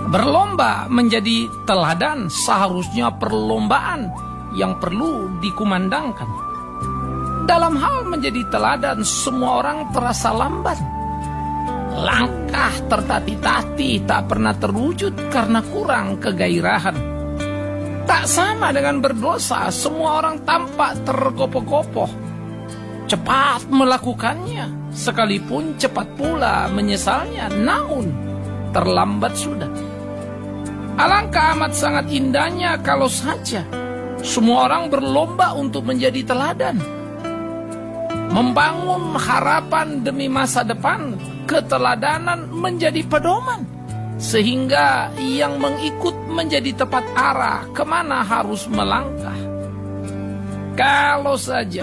Berlomba menjadi teladan seharusnya perlombaan yang perlu dikumandangkan. Dalam hal menjadi teladan, semua orang terasa lamban. Langkah tertatih-tatih tak pernah terwujud karena kurang kegairahan. Tak sama dengan berdosa, semua orang tampak tergopoh-gopoh. Cepat melakukannya, sekalipun cepat pula menyesalnya, namun terlambat sudah. Alangkah amat sangat indahnya kalau saja semua orang berlomba untuk menjadi teladan. Membangun harapan demi masa depan, keteladanan menjadi pedoman, sehingga yang mengikut menjadi tepat arah kemana harus melangkah. Kalau saja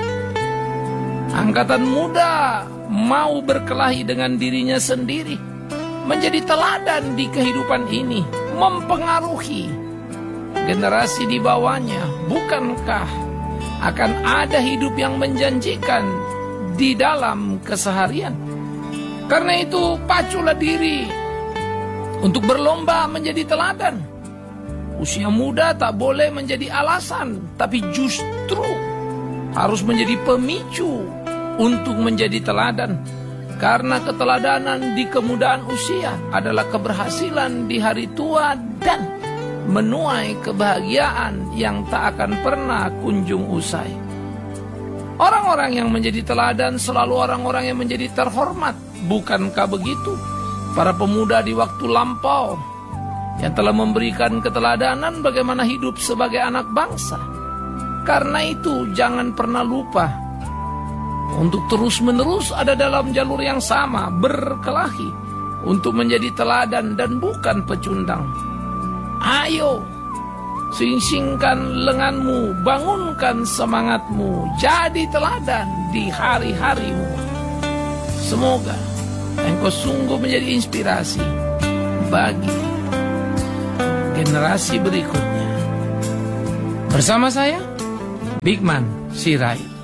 angkatan muda mau berkelahi dengan dirinya sendiri, menjadi teladan di kehidupan ini, mempengaruhi generasi di bawahnya, bukankah akan ada hidup yang menjanjikan di dalam keseharian? Karena itu paculah diri untuk berlomba menjadi teladan. Usia muda tak boleh menjadi alasan, tapi justru harus menjadi pemicu untuk menjadi teladan. Karena keteladanan di kemudahan usia adalah keberhasilan di hari tua dan menuai kebahagiaan yang tak akan pernah kunjung usai. Orang-orang yang menjadi teladan selalu orang-orang yang menjadi terhormat. Bukankah begitu? Para pemuda di waktu lampau yang telah memberikan keteladanan bagaimana hidup sebagai anak bangsa. Karena itu jangan pernah lupa untuk terus-menerus ada dalam jalur yang sama, berkelahi untuk menjadi teladan dan bukan pecundang. Ayo, sing-singkan lenganmu, bangunkan semangatmu, jadi teladan di hari-harimu. Semoga engkau sungguh menjadi inspirasi bagi generasi berikutnya. Bersama saya, Bigman Sirait.